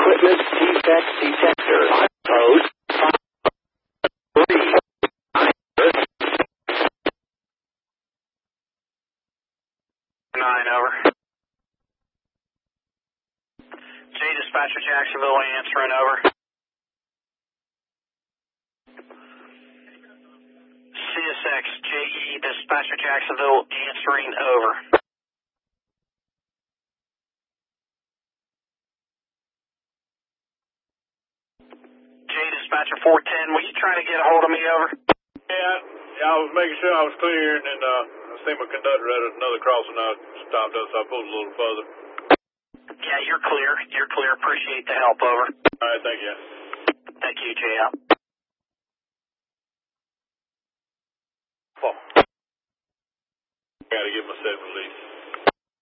equipment defect detector. Code 3. 9, over. J Dispatcher Jacksonville answering, over. CSX JE Dispatcher Jacksonville answering, over. J Dispatcher 410, were you trying to get a hold of me, over? Yeah, I was making sure I was clear, and then I see my conductor at another crossing. I stopped us, so I pulled a little further. Yeah, you're clear. You're clear. Appreciate the help, over. All right, thank you. Thank you, JL. Oh. Got to get my set released.